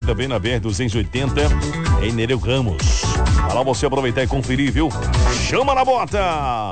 também na BR-280, em Nereu Ramos. Vai lá você aproveitar e conferir, viu? Chama na bota!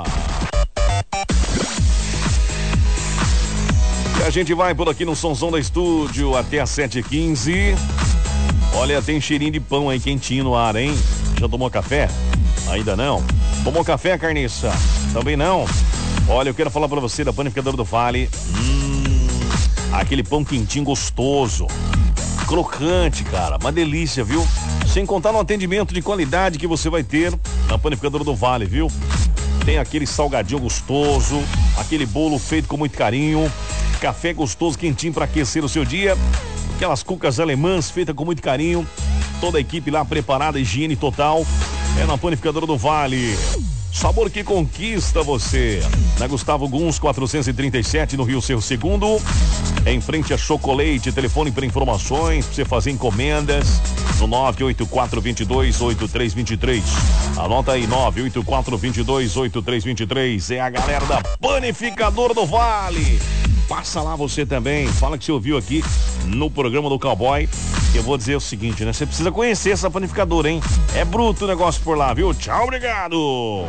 E a gente vai por aqui no Sonzão da Estúdio até às 7h15. Olha, tem cheirinho de pão aí quentinho no ar, hein? Já tomou café? Ainda não? Tomou café, Carniça? Também não? Olha, eu quero falar pra você da Panificadora do Vale. Aquele pão quentinho gostoso. Crocante, cara. Uma delícia, viu? Sem contar no atendimento de qualidade que você vai ter na Panificadora do Vale, viu? Tem aquele salgadinho gostoso, aquele bolo feito com muito carinho, café gostoso, quentinho pra aquecer o seu dia, aquelas cucas alemãs feitas com muito carinho, toda a equipe lá preparada, higiene total. É na Panificadora do Vale. Sabor que conquista você. Na Gustavo Guns 437, no Rio Cerro Segundo, em frente a Chocolate. Telefone para informações, para você fazer encomendas, no 984-22-8323. Anota aí, 984-22-8323. É a galera da Panificadora do Vale. Passa lá você também, fala que você ouviu aqui no programa do Cowboy. Eu vou dizer o seguinte, né? Você precisa conhecer essa panificadora, hein? É bruto o negócio por lá, viu? Tchau, obrigado!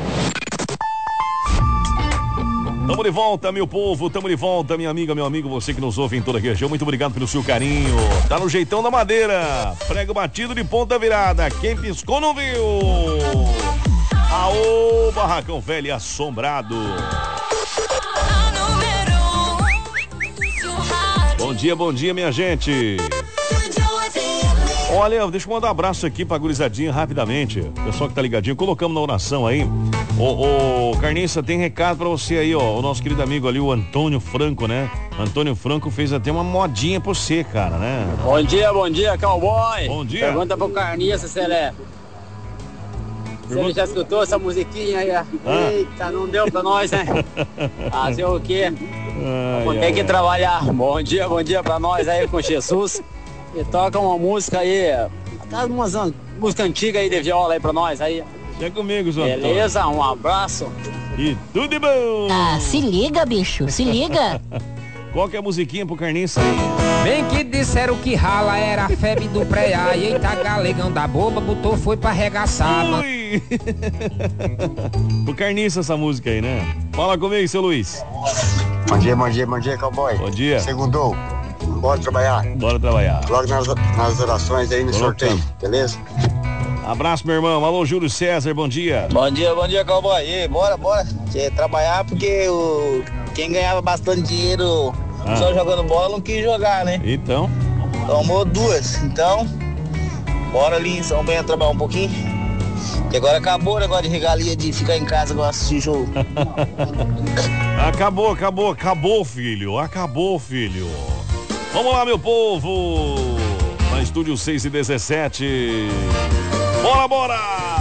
Tamo de volta, meu povo, tamo de volta, minha amiga, meu amigo, você que nos ouve em toda a região, muito obrigado pelo seu carinho. Tá no jeitão da madeira, prego batido de ponta virada, quem piscou não viu. Aô, barracão velho e assombrado. Bom dia, minha gente. Olha, deixa eu mandar um abraço aqui pra gurizadinha rapidamente. Pessoal que tá ligadinho, colocamos na oração aí. Ô, Carniça, tem recado pra você aí, ó. O nosso querido amigo ali, o Antônio Franco, né? Antônio Franco fez até uma modinha pra você, cara, né? Bom dia, cowboy. Bom dia. Pergunta pro Carniça se ele já escutou essa musiquinha aí. Eita, não deu pra nós, né? Fazer o quê? Vou ter que trabalhar. Bom dia pra nós aí com Jesus. E toca uma música aí, umas música antiga aí de viola aí pra nós aí. É comigo, Zé. Beleza, um abraço. E tudo de bom. Ah, se liga, bicho, se liga. Qual que é a musiquinha pro Carniça aí? Bem que disseram que rala era a febre do pré-A. E eita, galegão da boba, botou, foi pra arregaçar. Ui. Pro Carniça essa música aí, né? Fala comigo, seu Luiz. Bom dia, cowboy. Bom dia. Segundou. Bora trabalhar. Logo nas orações aí no sorteio, beleza? Abraço, meu irmão. Alô, Júlio César, bom dia. Bom dia, cowboy. E bora. Trabalhar porque quem ganhava bastante dinheiro só jogando bola não quis jogar, né? Então? Tomou duas. Então, bora ali em São Bento trabalhar um pouquinho. E agora acabou o negócio de regalia de ficar em casa agora assistir jogo. Acabou, filho. Vamos lá, meu povo. Na Estúdio 6 e 17. Bora!